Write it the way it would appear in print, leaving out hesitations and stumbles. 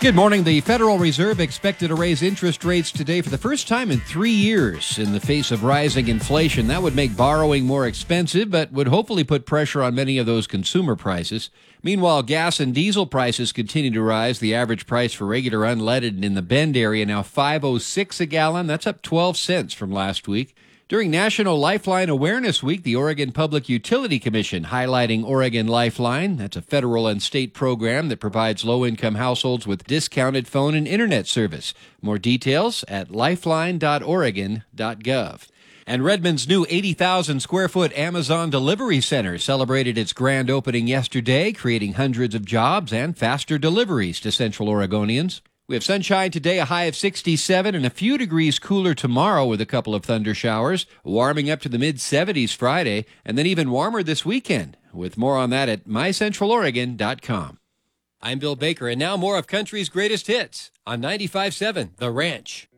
Good morning. The Federal Reserve expected to raise interest rates today for the first time in 3 years in the face of rising inflation. That would make borrowing more expensive, but would hopefully put pressure on many of those consumer prices. Meanwhile, gas and diesel prices continue to rise. The average price for regular unleaded in the Bend area now $5.06 a gallon. That's up 12 cents from last week. During National Lifeline Awareness Week, the Oregon Public Utility Commission highlighting Oregon Lifeline. That's a federal and state program that provides low-income households with discounted phone and internet service. More details at lifeline.oregon.gov. And Redmond's new 80,000-square-foot Amazon Delivery Center celebrated its grand opening yesterday, creating hundreds of jobs and faster deliveries to Central Oregonians. We have sunshine today, a high of 67, and a few degrees cooler tomorrow with a couple of thunder showers, warming up to the mid-70s Friday, and then even warmer this weekend. With more on that at mycentraloregon.com. I'm Bill Baker, and now more of country's greatest hits on 95.7 The Ranch.